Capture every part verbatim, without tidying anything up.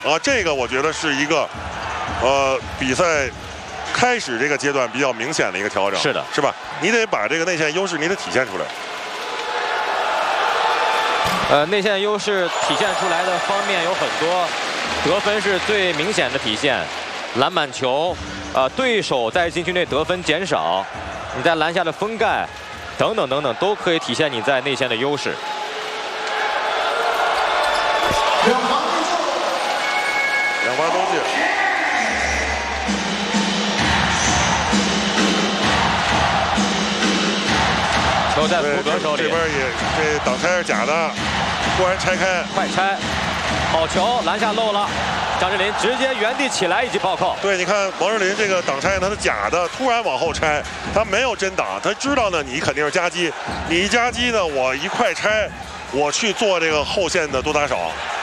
啊，这个我觉得是一个，呃，比赛开始这个阶段比较明显的一个调整。 是的， 是吧？你得把这个内线优势你得体现出来。 呃，内线优势体现出来的方面有很多，得分是最明显的体现，篮板球，呃，对手在禁区内得分减少，你在篮下的封盖，等等等等，都可以体现你在内线的优势。 两罚都进。 球在福格手里， 这边也这挡拆是假的，突然拆开， 快拆，好球，篮下漏了，张智霖直接原地起来以及暴扣。 对，你看王智霖这个挡拆他是假的，突然往后拆，他没有真挡，他知道呢你肯定是夹击，你一夹击呢我一快拆，我去做这个后线的多打少。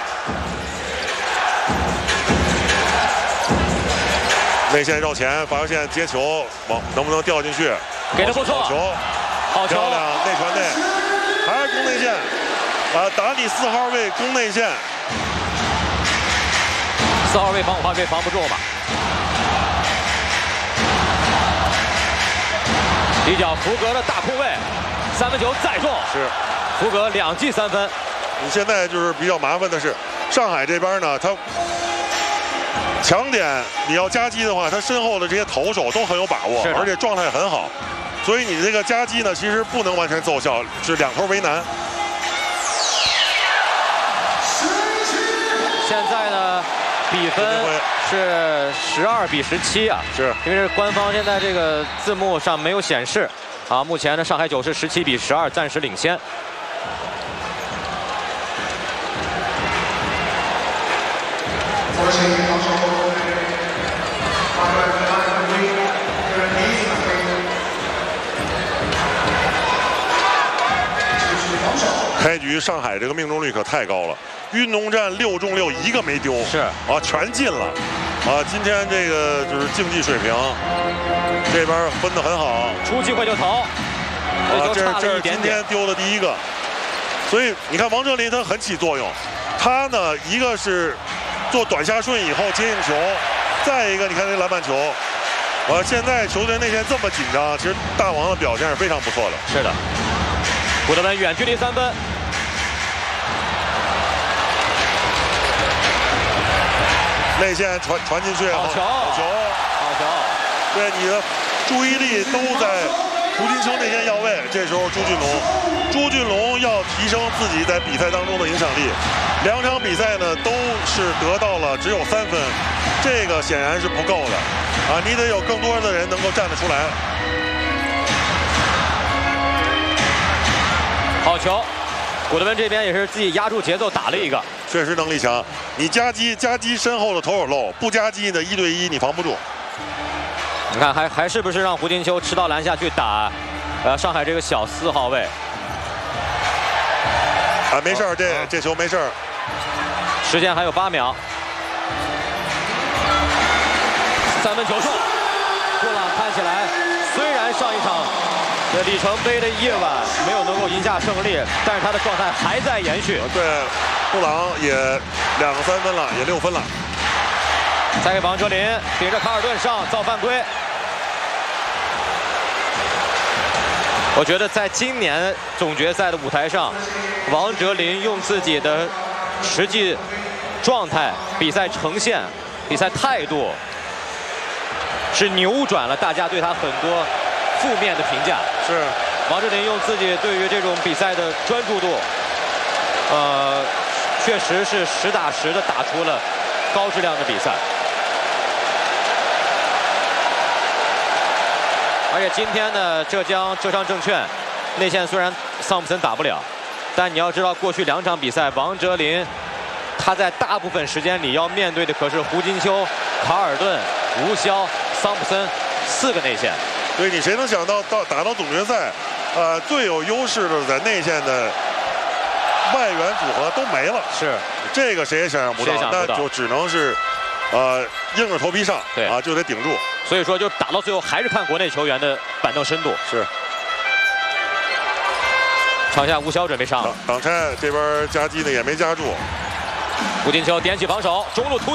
内线绕前，罚球线接球，往能不能掉进去？ 给的不错， 好球， 好球， 漂亮，内传内，还是攻内线，啊，打你四号位攻内线， 四号位防五号位防不住嘛。底角福格的大空位，三分球再中， 是， 福格两记三分。 你现在就是比较麻烦的是，上海这边呢，他。强点，你要夹击的话，他身后的这些投手都很有把握，而且状态很好，所以你这个夹击呢，其实不能完全奏效，是两头为难。 现在呢，比分是十二比十七啊， 是因为是官方现在这个字幕上没有显示啊。目前呢，上海九是十七比十二，暂时领先。 开局上海这个命中率可太高了，运动战六中六一个没丢， 是啊，全进了，啊，今天这个就是竞技水平，这边分得很好， 出机会就投， 啊，这是这是今天丢的第一个，所以你看王哲林他很起作用，他呢一个是做短下顺以后接应球，再一个你看这篮板球，啊，现在球队内线这么紧张，其实大王的表现是非常不错的。 是的，古德文远距离三分。 内线传传进去， 好球， 好球， 好球！ 对，你的注意力都在胡金秋内线要位。这时候朱俊龙，朱俊龙要提升自己在比赛当中的影响力。两场比赛呢都是得到了只有三分，这个显然是不够的啊！你得有更多的人能够站得出来。 好球！古德文这边也是自己压住节奏打了一个， 确实能力强。你夹击夹击身后的投手漏，不夹击呢一对一你防不住。 你看还还是不是让胡金秋吃到篮下去打，呃上海这个小四号位。 啊，没事儿，这这球没事儿。 时间还有八秒。三分球中，布朗看起来虽然上一场这里程碑的夜晚没有能够赢下胜利，但是他的状态还在延续。 对，布朗也两个三分了，也六分了。 再给王哲林顶着卡尔顿上造犯规。我觉得在今年总决赛的舞台上，王哲林用自己的实际状态、比赛呈现、比赛态度，是扭转了大家对他很多负面的评价。 是王哲林用自己对于这种比赛的专注度，呃，确实是实打实的打出了高质量的比赛。而且今天呢，浙江浙商证券内线虽然桑普森打不了，但你要知道，过去两场比赛，王哲林他在大部分时间里要面对的可是胡金秋、卡尔顿、吴骁、桑普森四个内线。 对，你谁能想到到打到总决赛，呃，最有优势的在内线的外援组合都没了。 是， 这个谁也想象不到，那就只能是，呃，硬着头皮上， 对啊，就得顶住。 所以说，就打到最后还是看国内球员的板凳深度。 是。 场下吴骁准备上了， 挡拆这边夹击呢也没夹住。 胡金秋点起防守，中路突。